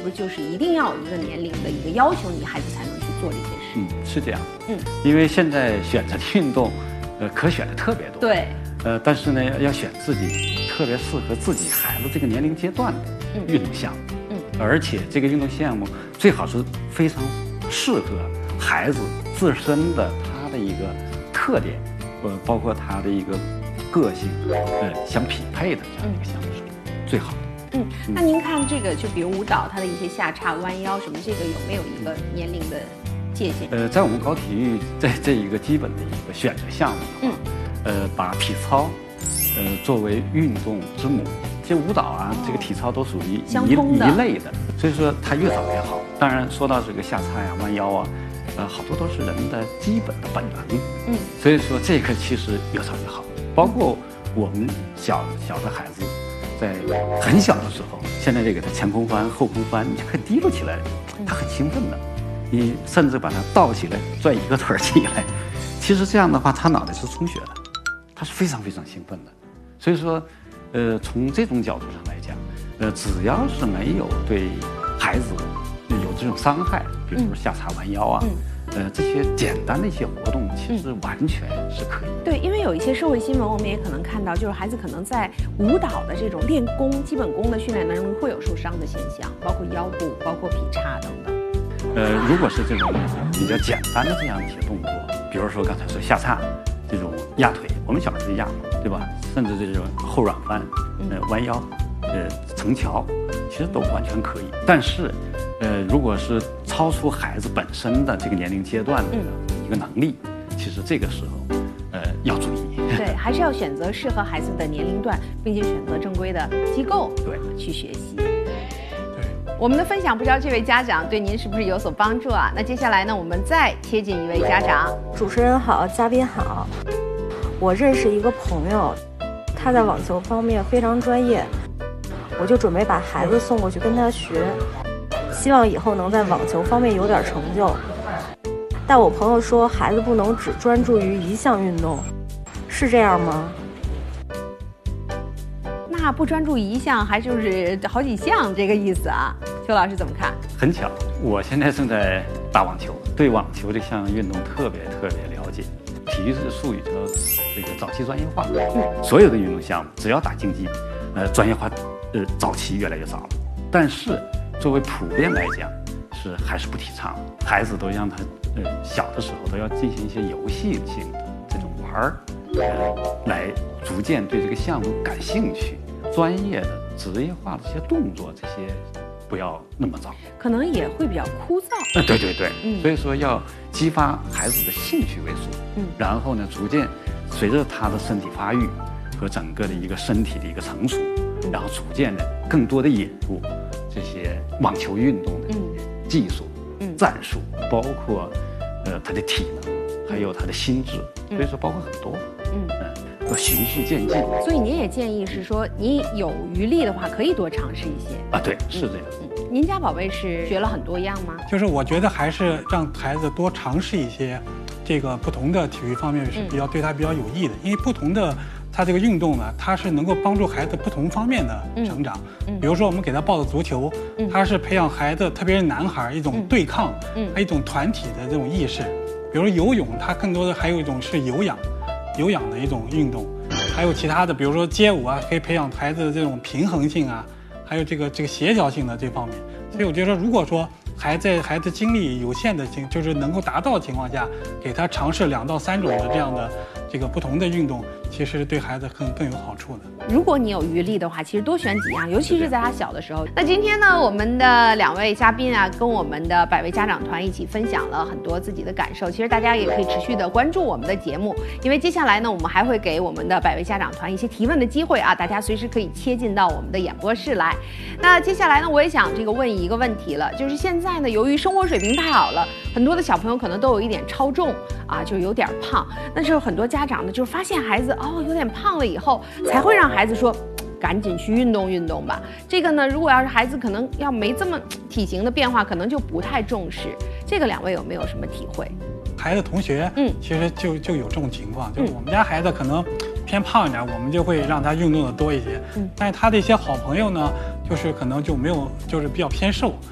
不是就是一定要有一个年龄的一个要求，你孩子才能去做这些事？ 是这样。因为现在选择的运动，可选的特别多。 对。 但是呢，要选自己特别适合自己孩子这个年龄阶段的运动项目。而且这个运动项目最好是非常适合孩子自身的他的一个特点，包括他的一个个性，相匹配的这样一个项目是最好的。 那您看这个，就比如舞蹈，它的一些下叉、弯腰什么，这个有没有一个年龄的界限？ 在我们高体育在这一个基本的一个选择项目的话，把体操，作为运动之母。这舞蹈啊，这个体操都属于一类的，所以说它越早越好。当然，说到这个下叉呀、弯腰啊，好多都是人的基本的本能。所以说这个其实越早越好。包括我们小的孩子，在很小的时候，现在这个前空翻、后空翻，你就可以提溜起来，他很兴奋的。你甚至把它倒起来，转一个腿起来，其实这样的话，他脑袋是充血的，他是非常非常兴奋的。所以说。从这种角度上来讲，只要是没有对孩子有这种伤害，比如说下叉弯腰啊，这些简单的一些活动，其实完全是可以。 对，因为有一些社会新闻，我们也可能看到，就是孩子可能在舞蹈的这种练功、基本功的训练当中会有受伤的现象，包括腰部、包括劈叉等等。 如果是这种比较简单的这样一些动作，比如说刚才说下叉。这种压腿，我们小时候压，对吧？甚至这种后软翻、弯腰、成桥，其实都完全可以。但是，如果是超出孩子本身的这个年龄阶段的一个能力，其实这个时候，要注意。 对，还是要选择适合孩子的年龄段，并且选择正规的机构去学习。我们的分享不知道这位家长对您是不是有所帮助啊？那接下来呢，我们再接近一位家长。 主持人好，嘉宾好。我认识一个朋友，他在网球方面非常专业，我就准备把孩子送过去跟他学，希望以后能在网球方面有点成就。但我朋友说，孩子不能只专注于一项运动，是这样吗？ 那不专注一项，还就是好几项这个意思啊？邱老师怎么看？ 很巧，我现在正在打网球，对网球这项运动特别了解。体育是术语叫这个早期专业化，所有的运动项目只要打竞技，专业化，早期越来越早了。但是作为普遍来讲，还是不提倡，孩子都让他小的时候都要进行一些游戏性的这种玩儿，来逐渐对这个项目感兴趣。专业的、职业化的这些动作，这些不要那么早， 可能也会比较枯燥。 对，所以说要激发孩子的兴趣为主，然后呢，逐渐随着他的身体发育和整个的一个身体的一个成熟，然后逐渐的更多的引入这些网球运动的技术、战术，包括他的体能，还有他的心智，所以说包括很多，要循序渐进。 所以您也建议是说，你有余力的话，可以多尝试一些啊。对，是这样。 您家宝贝是学了很多样吗？ 就是我觉得还是让孩子多尝试一些，这个不同的体育方面是对他比较有益的，因为不同的他这个运动呢，它是能够帮助孩子不同方面的成长。比如说我们给他报的足球，它是培养孩子，特别是男孩一种对抗，还有一种团体的这种意识。比如说游泳，它更多的还有一种是有氧的一种运动，还有其他的，比如说街舞啊，可以培养孩子的这种平衡性啊，还有这个协调性的这方面。所以我觉得，如果说孩子精力有限的就是能够达到的情况下，给他尝试2到3种的这样的这个不同的运动，其实对孩子更有好处的。 如果你有余力的话，其实多选几样，尤其是在他小的时候。那今天呢，我们的2位嘉宾啊，跟我们的百位家长团一起分享了很多自己的感受。其实大家也可以持续的关注我们的节目，因为接下来呢，我们还会给我们的百位家长团一些提问的机会啊，大家随时可以切进到我们的演播室来。那接下来呢，我也想问一个问题了，就是现在呢，由于生活水平太好了，很多的小朋友可能都有一点超重啊，就有点胖。但是很多家长呢，就是发现孩子有点胖了以后，才会让孩子说，赶紧去运动运动吧。这个呢，如果要是孩子可能要没这么体型的变化，可能就不太重视。这个2位有没有什么体会？ 孩子同学，其实就有这种情况，就是我们家孩子可能偏胖一点，我们就会让他运动的多一些。但是他的一些好朋友呢，就是可能就没有，就是比较偏瘦。